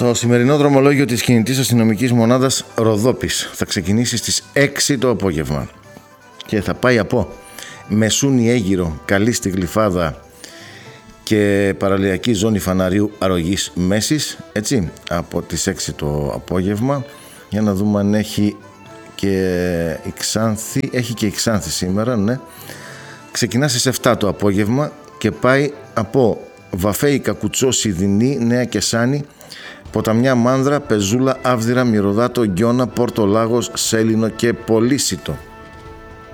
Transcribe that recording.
Το σημερινό δρομολόγιο της κινητής αστυνομικής μονάδας Ροδόπης θα ξεκινήσει στις 6 το απόγευμα και θα πάει από Μεσούνι Αίγυρο, Καλίστη Γλυφάδα και παραλιακή ζώνη Φαναρίου Αρρωγής Μέσης, έτσι, από τις 6 το απόγευμα. Για να δούμε αν έχει και η Ξάνθη. Έχει και η Ξάνθη σήμερα, ναι. Ξεκινά στις 7 το απόγευμα και πάει από Βαφέη, Κακουτσό, Σιδηνή, Νέα Κεσάνη, Ποταμιά, Μάνδρα, Πεζούλα, Άβδυρα, Μυρωδάτο, Γκιώνα, Πόρτο Λάγος, Σέλινο και Πολύσιτο.